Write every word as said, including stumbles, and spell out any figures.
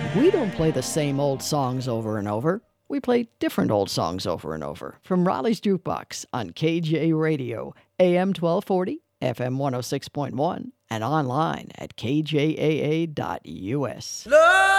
We don't play the same old songs over and over. We play different old songs over and over. From Raleigh's Jukebox on K J Radio, A M twelve forty, F M one oh six point one, and online at K J A A dot U S. Love!